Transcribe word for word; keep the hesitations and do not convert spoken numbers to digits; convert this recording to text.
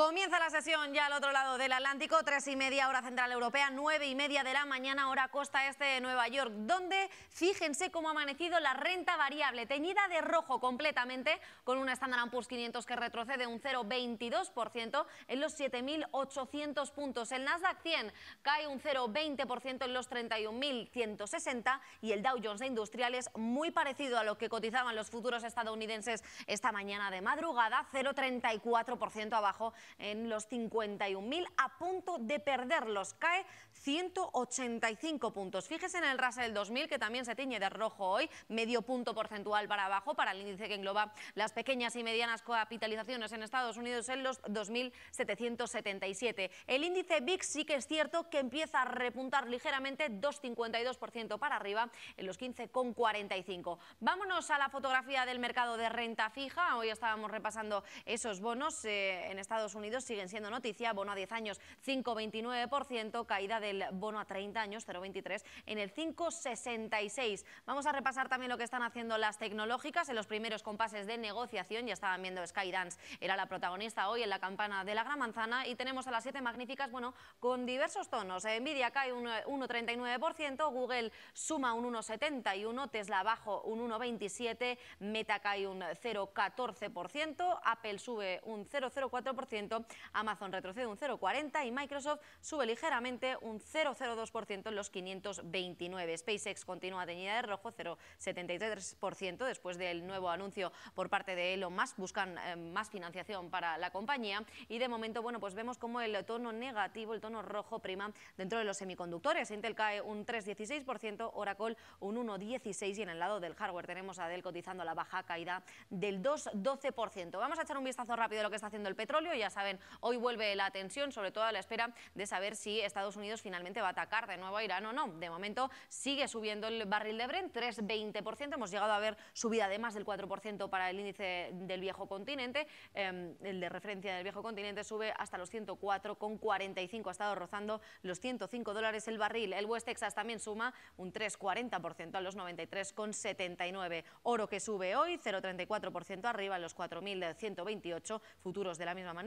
Comienza la sesión ya al otro lado del Atlántico, tres y media hora central europea, nueve y media de la mañana hora costa este de Nueva York, donde fíjense cómo ha amanecido la renta variable, teñida de rojo completamente, con una Standard and Poor's quinientos que retrocede un cero coma veintidós por ciento en los siete mil ochocientos puntos. El Nasdaq cien cae un cero coma veinte por ciento en los treinta y un mil ciento sesenta y el Dow Jones de Industriales, muy parecido a lo que cotizaban los futuros estadounidenses esta mañana de madrugada, cero coma treinta y cuatro por ciento abajo en los cincuenta y un mil, a punto de perderlos, cae ciento ochenta y cinco puntos. Fíjese en el Russell dos mil, que también se tiñe de rojo hoy, medio punto porcentual para abajo, para el índice que engloba las pequeñas y medianas capitalizaciones en Estados Unidos en los dos mil setecientos setenta y siete. El índice V I X sí que es cierto que empieza a repuntar ligeramente, dos coma cincuenta y dos por ciento para arriba en los quince coma cuarenta y cinco. Vámonos a la fotografía del mercado de renta fija. Hoy estábamos repasando esos bonos eh, en Estados Unidos, siguen siendo noticia. Bono a diez años cinco coma veintinueve por ciento, caída del bono a treinta años cero coma veintitrés en el cinco coma sesenta y seis. Vamos a repasar también lo que están haciendo las tecnológicas en los primeros compases de negociación. Ya estaban viendo Skydance, era la protagonista hoy en la campana de la Gran Manzana, y tenemos a las siete magníficas, bueno, con diversos tonos. Nvidia cae un uno coma treinta y nueve por ciento, Google suma un uno coma setenta y uno, Tesla bajo un uno coma veintisiete, Meta cae un cero coma catorce por ciento, Apple sube un cero coma cero cuatro por ciento, Amazon retrocede un cero coma cuarenta por ciento y Microsoft sube ligeramente un cero coma cero dos por ciento en los quinientos veintinueve. SpaceX continúa teñida de rojo, cero coma setenta y tres por ciento después del nuevo anuncio por parte de Elon Musk. Buscan eh, más financiación para la compañía y de momento, bueno, pues vemos como el tono negativo, el tono rojo prima dentro de los semiconductores. Intel cae un tres coma dieciséis por ciento, Oracle un uno coma dieciséis por ciento y en el lado del hardware tenemos a Dell cotizando la baja, caída del dos coma doce por ciento. Vamos a echar un vistazo rápido a lo que está haciendo el petróleo. Ya saben, hoy vuelve la tensión, sobre todo a la espera de saber si Estados Unidos finalmente va a atacar de nuevo a Irán o no. De momento sigue subiendo el barril de Brent, tres coma veinte por ciento. Hemos llegado a ver subida de más del cuatro por ciento para el índice del viejo continente. Eh, el de referencia del viejo continente sube hasta los ciento cuatro coma cuarenta y cinco. Ha estado rozando los ciento cinco dólares el barril. El West Texas también suma un tres coma cuarenta por ciento a los noventa y tres coma setenta y nueve. Oro que sube hoy, cero coma treinta y cuatro por ciento arriba en los cuatro mil ciento veintiocho. Futuros de la misma manera.